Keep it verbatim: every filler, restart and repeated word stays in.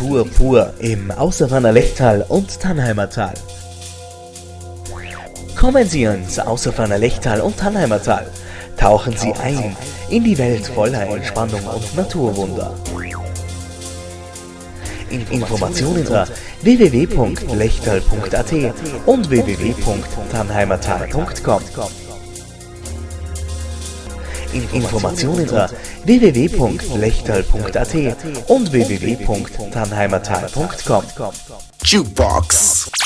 Natur pur im Außerwanner Lechtal und Tannheimer Tal. Kommen Sie ins Außerwanner Lechtal und Tannheimer Tal. Tauchen Sie ein in die Welt voller Entspannung und Naturwunder. Informationen unter w w w punkt lechtal punkt a t und w w w punkt tannheimertal punkt com. Informationen unter w w w punkt lechtal punkt a t und w w w punkt tannheimertal punkt com. Jukebox.